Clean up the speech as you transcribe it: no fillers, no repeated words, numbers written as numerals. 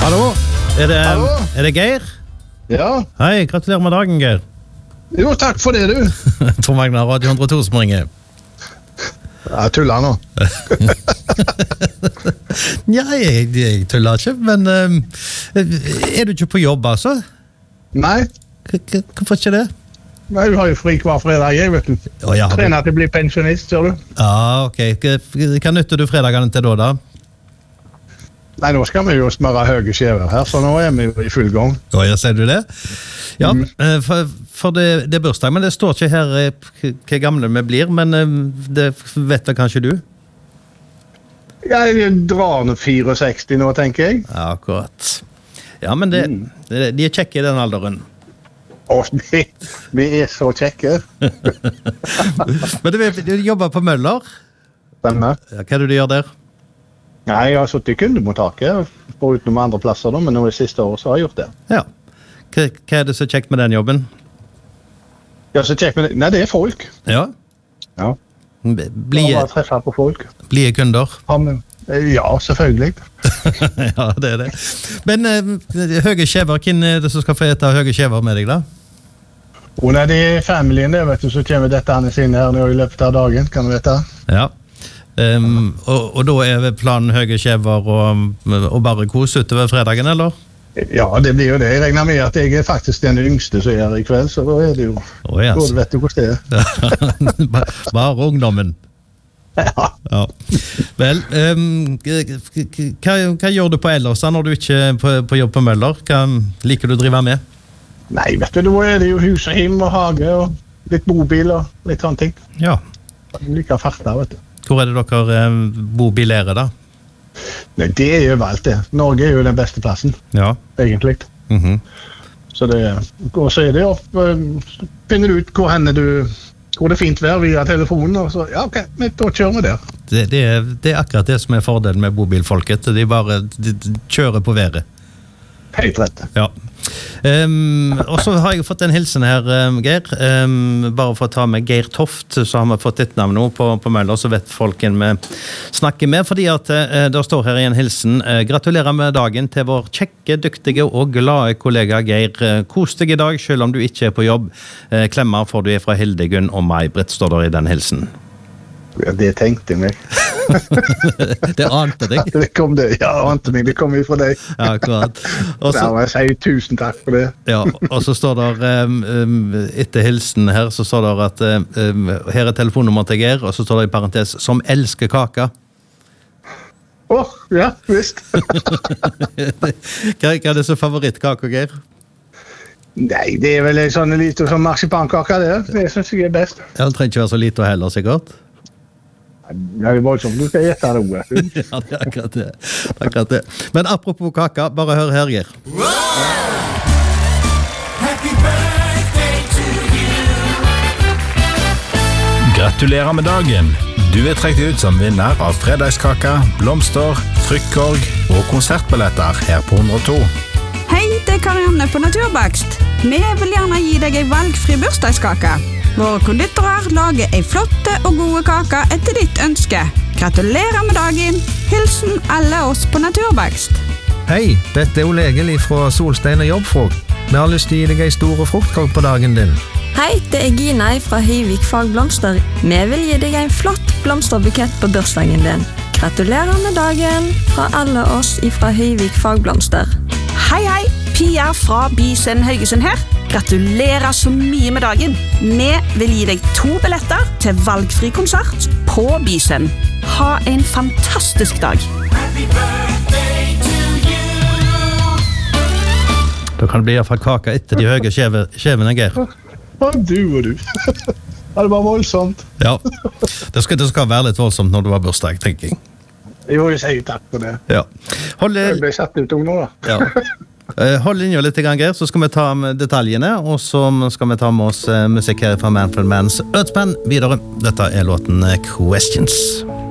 Hallo? Hallo? Er det Geir? Ja. Hei, gratulerer med dagen, Geir. Jo, takk for det, du. Tor Magnar, Radio 102 som ringer. Jeg tuller nå. Ja, jeg tuller ikke, men er du ikke på jobb, altså? Nei. Hvorfor ikke det? Nei, du har jo fri hver fredag, jeg vet du. Ja, Trener til å bli pensjonist, ser du. Ja, ok. Hva nytter du fredagene til da? Nei, nå skal vi jo smøre høye skjever her, så nå er vi jo i full gang. Ja, sier du det? Ja, for det er bursdag, men det står ikke her hva gamle vi blir, men det vet vel kanskje du? Jeg drar nå 64 nå, tenker jeg. Ja, akkurat. Ja, men de er kjekke i den alderen. Vi er så kjekke. Men du jobber på Møller? Stemmer. Ja, hva er det du gjør der? Nei, jeg har suttet i kundemottaket, på utenom andre plasser da, men nå i siste år så har jeg gjort det. Ja. Hva er det så kjekt med den jobben? Ja, så kjekt med det. Nei, det er folk. Ja. Ja. Bare treffe på folk. Blir kunder? Ja, selvfølgelig. Ja, det er det. Men høye skjever, hvem er det som skal få ete høye skjever med deg da? Nei, det er familien der, vet du, så kommer dette hennes inn her nå i løpet av dagen, kan du vite. Ja. Og da er planen høye skjever og bare kos utover fredagen, eller? Ja, det blir jo det. Jeg regner med at jeg er faktisk den yngste som er her i kveld, så da er det jo... Da vet du hvordan det er. Bare ungdommen. Ja. Ja. Vel, hva gjør du på ellers da, når du ikke er på jobb på Møller? Hva liker du å drive med? Nei, vet du, da er det jo hus og hjem og hage og litt bobil og litt sånne ting. Ja. Like farta, vet du. Hvor er det dere bobilerer da? Nei, det er jo overalt det. Norge er jo den beste plassen, egentlig. Så det, og så er det jo, finner du ut hvor det er fint vær via telefonen, og så, ja, ok, da kjører vi der. Det er akkurat det som er fordelen med bobilfolket. De kjører på været. Helt rett. Ja. Og så har jeg fått en hilsen her, Geir. Bare for å ta med Geir Toft, så har vi fått ditt navn nå på Møller, så vet folken vi snakker med, fordi at det står her i en hilsen: gratulerer med dagen til vår kjekke, dyktige og glade kollega Geir. Kos deg i dag, selv om du ikke er på jobb. Klemmer får du fra Hildegunn og May-Britt, står der i den hilsen. Ja, det tenkte jeg meg. Det ante deg. Det kom det, ja, ante meg. Det kom fra deg. Ja, akkurat. Også, ja, jeg sier tusen takk for det. Ja, og så står der, etter hilsen her, så står det at her er telefonnummer til Geir, og så står det i parentes, som elsker kaka. Ja, visst. Hva er det som favorittkaka, Geir? Nei, det er vel sånn lite som marsipankaka der. Det synes jeg er best. Ja, det trenger ikke være så lite heller, sikkert. Ja, det var sånn, du skal gjette det også. Ja, det er akkurat det. Men apropos kaka, bare hør her, Geir. Happy birthday to you. Gratulerer med dagen. Du er trukket ut som vinner av fredagskaka, blomster, trykkorg og konsertbilletter her på 102. Hei, det er Karianne på Naturbakst. Vi vil gjerne gi deg en valgfri bursdagskake. Våre konditorer lager en flotte og gode kake etter ditt ønske. Gratulerer med dagen. Hilsen alle oss på Naturbakst. Hei, dette er Ole Egil fra Solstein og Jobbfrukt. Vi har lyst til å gi deg en stor fruktkake på dagen din. Hei, det er Gina fra Høyvik Fagblomster. Vi vil gi deg en flott blomsterbukett på bursdagen din. Gratulerer med dagen fra alle oss fra Høyvik Fagblomster. Hei, hei. Pia fra Bisen Haugesund her. Gratulerer så mye med dagen. Vi vil gi deg 2 billetter til valgfri konsert på Bisen. Ha en fantastisk dag. Happy birthday to you. Da kan det bli i hvert fall kaka etter de høye skjevene, Geir. Ja, du og du. Ja, det var voldsomt. Ja, det skal være litt voldsomt når det var bursdag, tenker jeg. Jo, jeg sier takk for det. Ja. Jeg ble satt ut nå da. Ja. Hold linja litt, Geir, så skal vi ta med detaljene, og så skal vi ta med oss musikk her fra Manfred Mann's Earthband videre. Dette er låten Questions.